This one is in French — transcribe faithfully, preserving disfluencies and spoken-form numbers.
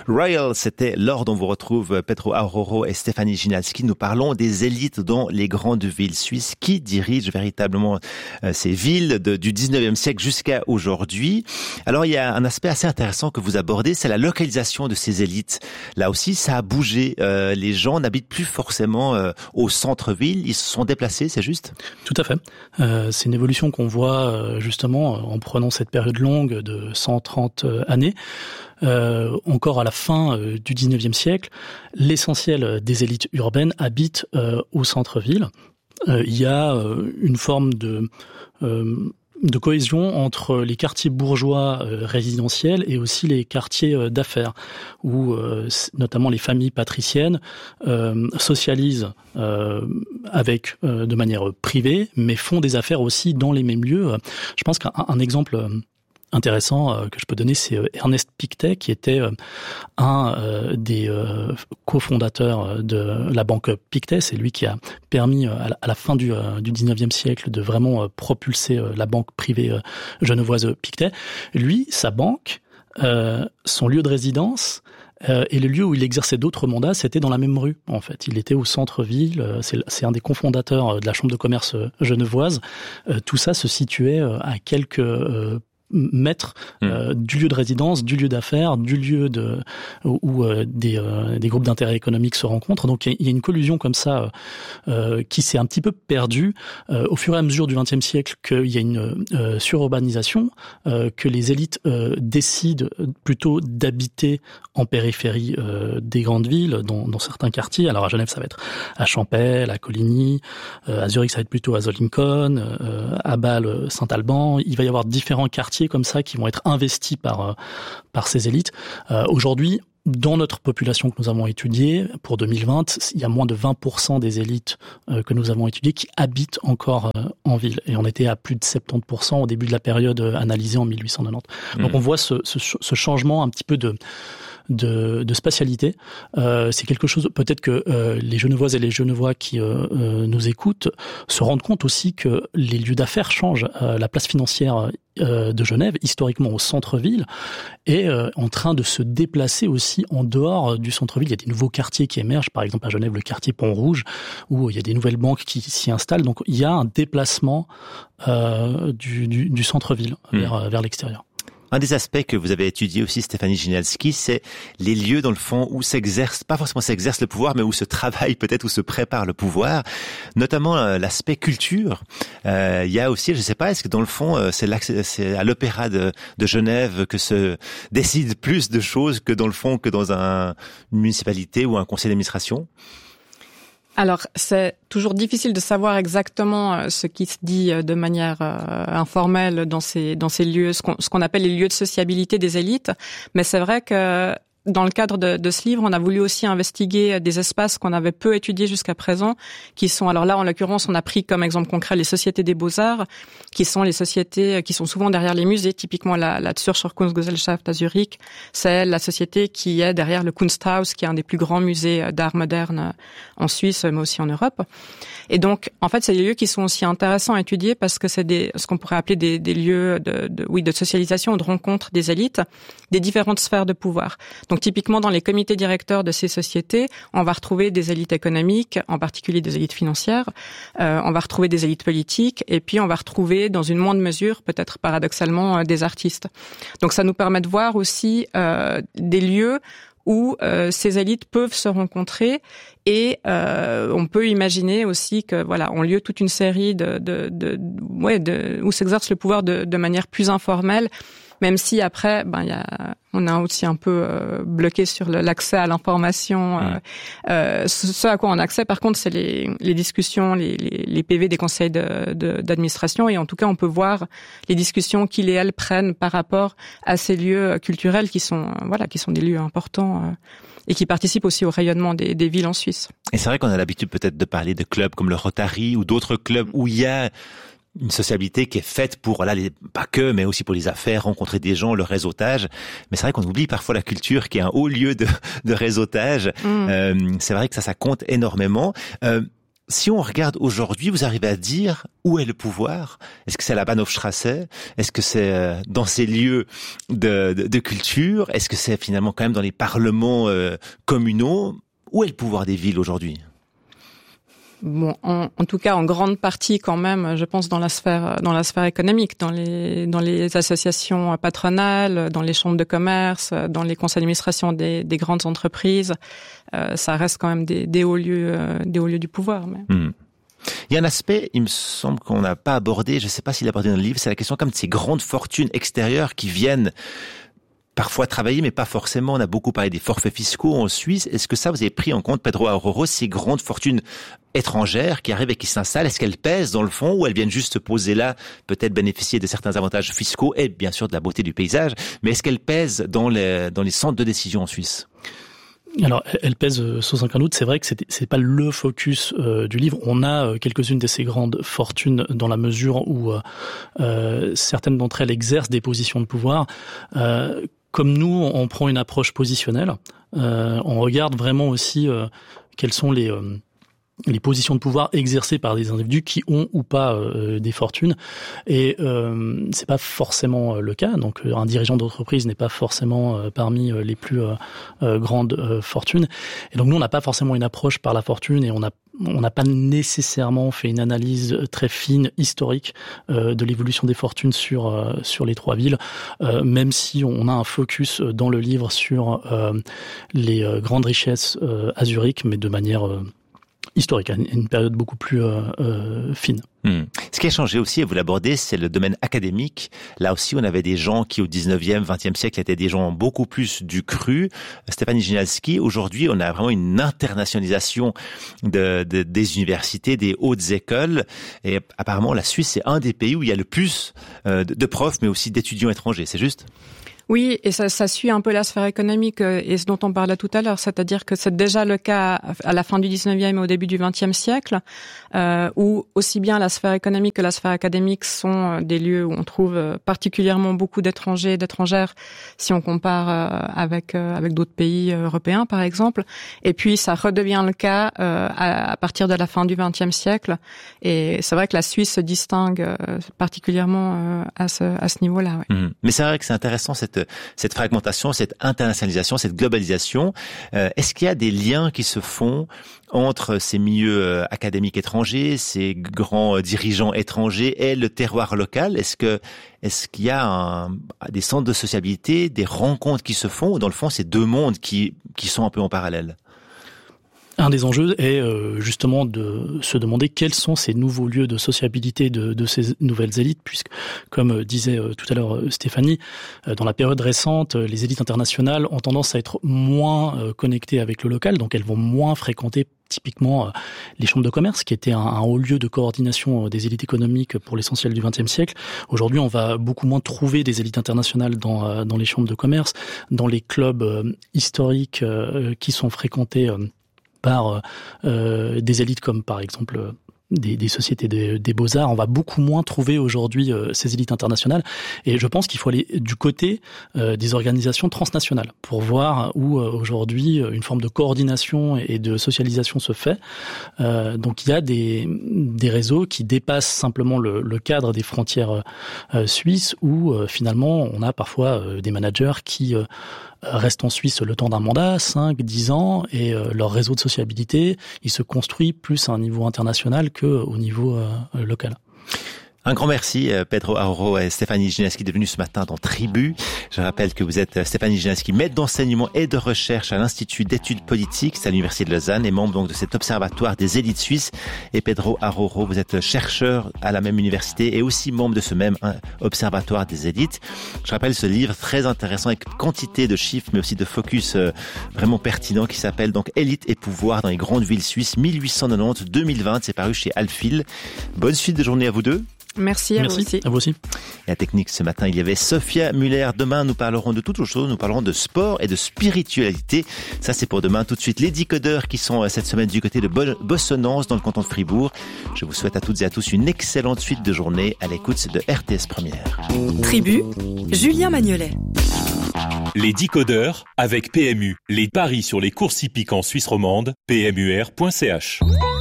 Royal, c'était l'heure dont vous retrouve Pedro Auroro et Stéphanie Ginalski. Nous parlons des élites dans les grandes villes suisses qui dirigent véritablement euh, ces villes de, du dix-neuvième siècle jusqu'à aujourd'hui. Alors, il y a un aspect assez intéressant que vous abordez, c'est la localisation de ces élites. Là aussi, ça a bougé. Euh, les gens n'habitent plus forcément euh, au centre-ville, ils se sont déplacés, c'est juste ? Tout à fait. Euh, c'est une évolution qu'on voit euh, justement en prenant cette période longue de cent trente années. Euh, encore à la fin euh, du dix-neuvième siècle, l'essentiel des élites urbaines habitent euh, au centre-ville. Euh, il y a euh, une forme de... Euh, de cohésion entre les quartiers bourgeois euh, résidentiels et aussi les quartiers euh, d'affaires, où euh, notamment les familles patriciennes euh, socialisent euh, avec euh, de manière privée, mais font des affaires aussi dans les mêmes lieux. Je pense qu'un un exemple intéressant euh, que je peux donner, c'est euh, Ernest Pictet, qui était euh, un euh, des euh, cofondateurs de la banque Pictet. C'est lui qui a permis euh, à, la, à la fin du, euh, du dix-neuvième siècle de vraiment euh, propulser euh, la banque privée euh, genevoise Pictet. Lui, sa banque, euh, son lieu de résidence euh, et le lieu où il exerçait d'autres mandats, c'était dans la même rue, en fait. Il était au centre-ville, euh, c'est, c'est un des cofondateurs de la Chambre de commerce genevoise. Euh, tout ça se situait euh, à quelques... Euh, mètres euh, mmh. du lieu de résidence, du lieu d'affaires, du lieu de où, où euh, des, euh, des groupes d'intérêt économique se rencontrent. Donc il y a une collusion comme ça euh, qui s'est un petit peu perdue euh, au fur et à mesure du vingtième siècle, qu'il y a une euh, sururbanisation, euh, que les élites euh, décident plutôt d'habiter en périphérie euh, des grandes villes, dans, dans certains quartiers. Alors à Genève, ça va être à Champel, à Coligny, euh, à Zurich, ça va être plutôt à Zollikofen, euh, à Bâle, Saint-Alban. Il va y avoir différents quartiers comme ça qui vont être investis par par ces élites. Euh, aujourd'hui, dans notre population que nous avons étudiée, pour deux mille vingt, il y a moins de vingt pour cent des élites euh, que nous avons étudiées qui habitent encore euh, en ville. Et on était à plus de soixante-dix pour cent au début de la période analysée en mille huit cent quatre-vingt-dix. Mmh. Donc on voit ce, ce, ce changement un petit peu de de, de spatialité. Euh, c'est quelque chose, peut-être que euh, les Genevoises et les Genevois qui euh, euh, nous écoutent se rendent compte aussi que les lieux d'affaires changent. Euh, la place financière euh, de Genève, historiquement au centre-ville, est euh, en train de se déplacer aussi en dehors du centre-ville. Il y a des nouveaux quartiers qui émergent, par exemple à Genève, le quartier Pont-Rouge, où il y a des nouvelles banques qui s'y installent. Donc il y a un déplacement euh, du, du, du centre-ville mmh. vers, vers l'extérieur. Un des aspects que vous avez étudié aussi, Stéphanie Ginalski, c'est les lieux, dans le fond, où s'exerce, pas forcément s'exerce le pouvoir, mais où se travaille peut-être, où se prépare le pouvoir, notamment euh, l'aspect culture. Euh, il y a aussi, je ne sais pas, est-ce que dans le fond, euh, c'est, c'est à l'Opéra de, de Genève que se décide plus de choses que dans le fond, que dans un, une municipalité ou un conseil d'administration ? Alors, c'est toujours difficile de savoir exactement ce qui se dit de manière euh, informelle dans ces dans ces lieux, ce qu'on, ce qu'on appelle les lieux de sociabilité des élites. Mais c'est vrai que dans le cadre de, de ce livre, on a voulu aussi investiguer des espaces qu'on avait peu étudiés jusqu'à présent, qui sont, alors là, en l'occurrence, on a pris comme exemple concret les sociétés des beaux-arts, qui sont les sociétés qui sont souvent derrière les musées. Typiquement, la, la Zürcher Kunstgesellschaft à Zurich, c'est la société qui est derrière le Kunsthaus, qui est un des plus grands musées d'art moderne en Suisse, mais aussi en Europe. Et donc, en fait, c'est des lieux qui sont aussi intéressants à étudier parce que c'est des, ce qu'on pourrait appeler des, des lieux de, de, oui, de socialisation, de rencontre des élites, des différentes sphères de pouvoir. Donc, typiquement, dans les comités directeurs de ces sociétés, on va retrouver des élites économiques, en particulier des élites financières, euh, on va retrouver des élites politiques, et puis on va retrouver, dans une moindre mesure, peut-être paradoxalement, euh, des artistes. Donc, ça nous permet de voir aussi euh, des lieux où euh, ces élites peuvent se rencontrer et euh, on peut imaginer aussi que voilà ont lieu toute une série de de de, ouais, de où s'exerce le pouvoir de, de manière plus informelle, même si après ben il y a on a aussi un peu euh, bloqué sur le, l'accès à l'information. Euh, euh, ce, ce à quoi on a accès, par contre, c'est les, les discussions, les, les, les P V des conseils de, de, d'administration. Et en tout cas, on peut voir les discussions qu'ils et elles prennent par rapport à ces lieux culturels qui sont, euh, voilà, qui sont des lieux importants euh, et qui participent aussi au rayonnement des, des villes en Suisse. Et c'est vrai qu'on a l'habitude peut-être de parler de clubs comme le Rotary ou d'autres clubs où il y a une sociabilité qui est faite pour, là, les, pas que, mais aussi pour les affaires, rencontrer des gens, le réseautage. Mais c'est vrai qu'on oublie parfois la culture qui est un haut lieu de, de réseautage. Mmh. Euh, c'est vrai que ça, ça compte énormément. Euh, si on regarde aujourd'hui, vous arrivez à dire où est le pouvoir? Est-ce que c'est à la Bahnhofstrasse? Est-ce que c'est dans ces lieux de, de, de culture? Est-ce que c'est finalement quand même dans les parlements euh, communaux? Où est le pouvoir des villes aujourd'hui? Bon, en, en tout cas, en grande partie quand même, je pense dans la sphère, dans la sphère économique, dans les, dans les associations patronales, dans les chambres de commerce, dans les conseils d'administration des, des grandes entreprises, euh, ça reste quand même des, des hauts lieux, euh, des hauts lieux du pouvoir. Mais... Mmh. Il y a un aspect, il me semble qu'on n'a pas abordé, je ne sais pas s'il est abordé dans le livre, c'est la question comme de ces grandes fortunes extérieures qui viennent parfois travailler, mais pas forcément. On a beaucoup parlé des forfaits fiscaux en Suisse. Est-ce que ça, vous avez pris en compte, Pedro Auroro, ces grandes fortunes étrangères qui arrivent et qui s'installent? Est-ce qu'elles pèsent dans le fond ou elles viennent juste se poser là, peut-être bénéficier de certains avantages fiscaux et bien sûr de la beauté du paysage, mais est-ce qu'elles pèsent dans les, dans les centres de décision en Suisse? Alors, elle pèse sans aucun doute. C'est vrai que c'est, c'est pas le focus euh, du livre. On a euh, quelques-unes de ces grandes fortunes dans la mesure où euh, certaines d'entre elles exercent des positions de pouvoir. Euh, Comme nous, on prend une approche positionnelle. Euh, on regarde vraiment aussi euh, quelles sont les euh, les positions de pouvoir exercées par des individus qui ont ou pas euh, des fortunes. Et euh, c'est pas forcément le cas. Donc, un dirigeant d'entreprise n'est pas forcément euh, parmi les plus euh, euh, grandes euh, fortunes. Et donc, nous, on n'a pas forcément une approche par la fortune et on a on n'a pas nécessairement fait une analyse très fine, historique, euh, de l'évolution des fortunes sur euh, sur les trois villes, euh, même si on a un focus dans le livre sur euh, les euh, grandes richesses euh, à Zurich, mais de manière euh, historique, à une période beaucoup plus euh, euh, fine. Hmm. Ce qui a changé aussi, et vous l'abordez, c'est le domaine académique. Là aussi, on avait des gens qui, au dix-neuvième, vingtième siècle, étaient des gens beaucoup plus du cru. Stéphanie Ginalski, aujourd'hui, on a vraiment une internationalisation de, de, des universités, des hautes écoles. Et apparemment, la Suisse, c'est un des pays où il y a le plus euh, de profs, mais aussi d'étudiants étrangers. C'est juste ? Oui, et ça, ça suit un peu la sphère économique et ce dont on parlait tout à l'heure, c'est-à-dire que c'est déjà le cas à la fin du dix-neuvième et au début du vingtième siècle, euh, où aussi bien la sphère économique que la sphère académique sont des lieux où on trouve particulièrement beaucoup d'étrangers et d'étrangères, si on compare euh, avec euh, avec d'autres pays européens, par exemple. Et puis ça redevient le cas euh, à, à partir de la fin du vingtième siècle. Et c'est vrai que la Suisse se distingue euh, particulièrement euh, à ce à ce niveau-là. Ouais. Mmh. Mais c'est vrai que c'est intéressant cette cette fragmentation, cette internationalisation, cette globalisation. Euh, est-ce qu'il y a des liens qui se font entre ces milieux euh, académiques étrangers, ces grands euh, dirigeants étrangers et le terroir local? Est-ce que est-ce qu'il y a un, des centres de sociabilité, des rencontres qui se font, ou dans le fond, c'est deux mondes qui qui sont un peu en parallèle? Un des enjeux est euh, justement de se demander quels sont ces nouveaux lieux de sociabilité de, de ces nouvelles élites, puisque, comme euh, disait euh, tout à l'heure euh, Stéphanie, euh, dans la période récente, euh, les élites internationales ont tendance à être moins euh, connectées avec le local, donc elles vont moins fréquenter typiquement euh, les chambres de commerce, qui étaient un, un haut lieu de coordination euh, des élites économiques pour l'essentiel du vingtième siècle. Aujourd'hui, on va beaucoup moins trouver des élites internationales dans, euh, dans les chambres de commerce, dans les clubs euh, historiques euh, qui sont fréquentés euh, par euh, des élites comme par exemple des, des sociétés des, des beaux-arts. On va beaucoup moins trouver aujourd'hui euh, ces élites internationales, et je pense qu'il faut aller du côté euh, des organisations transnationales pour voir où euh, aujourd'hui une forme de coordination et de socialisation se fait. Euh, donc il y a des, des réseaux qui dépassent simplement le, le cadre des frontières euh, suisses, où euh, finalement on a parfois euh, des managers qui euh, restent en Suisse le temps d'un mandat, cinq, dix ans, et euh, leur réseau de sociabilité, il se construit plus à un niveau international qu'au niveau euh, local. Un grand merci, Pedro Auroro et Stéphanie Ginalski, de venus ce matin dans Tribu. Je rappelle que vous êtes Stéphanie Ginalski, maître d'enseignement et de recherche à l'Institut d'études politiques, c'est à l'Université de Lausanne, et membre donc de cet observatoire des élites suisses. Et Pedro Auroro, vous êtes chercheur à la même université et aussi membre de ce même hein, observatoire des élites. Je rappelle ce livre très intéressant avec quantité de chiffres, mais aussi de focus euh, vraiment pertinent, qui s'appelle donc Élite et pouvoir dans les grandes villes suisses mille huit cent quatre-vingt-dix à deux mille vingt. C'est paru chez Alphil. Bonne suite de journée à vous deux. Merci à Merci, vous aussi. à vous aussi. Et à technique ce matin, il y avait Sophia Muller. Demain, nous parlerons de toute autre chose. Nous parlerons de sport et de spiritualité. Ça, c'est pour demain. Tout de suite, les décodeurs qui sont cette semaine du côté de Bossonnance dans le canton de Fribourg. Je vous souhaite à toutes et à tous une excellente suite de journée à l'écoute de R T S Première. Tribu, Julien Magnolet. Les décodeurs avec P M U. Les paris sur les courses hippiques en Suisse romande. P M U R point C H.